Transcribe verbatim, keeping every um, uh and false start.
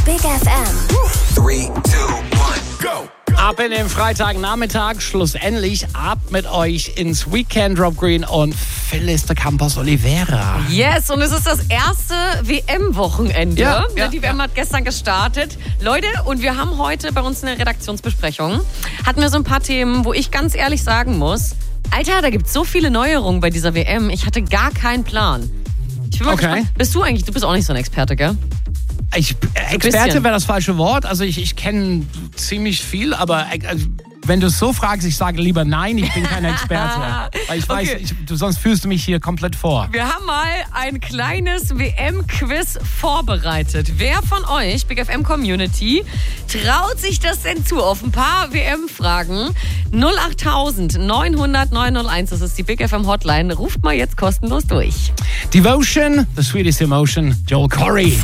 Big F M. Three, two, one, go! Ab in den Freitagnachmittag, schlussendlich ab mit euch ins Weekend. Rob Green und Phyllis de Campos Oliveira. Yes, und es ist das erste W M-Wochenende. Ja, ja, Die W M ja. hat gestern gestartet. Leute, und wir haben heute bei uns eine Redaktionsbesprechung. Hatten wir so ein paar Themen, wo ich ganz ehrlich sagen muss, Alter, da gibt es so viele Neuerungen bei dieser W M. Ich hatte gar keinen Plan. Ich bin mal Okay. gespannt. Bist du eigentlich, du bist auch nicht so ein Experte, gell? Ich, äh, Experte wäre das falsche Wort. Also ich, ich kenne ziemlich viel, aber äh, also, wenn du es so fragst, ich sage lieber nein, ich bin kein Experte. Weil ich weiß, Okay. ich, du, sonst fühlst du mich hier komplett vor. Wir haben mal ein kleines W M-Quiz vorbereitet. Wer von euch, Big F M Community, traut sich das denn zu? Auf ein paar W M-Fragen. null acht neunhundert neunhunderteins, das ist die Big F M Hotline. Ruft mal jetzt kostenlos durch. Devotion, The Sweetest Emotion, Joel Corey.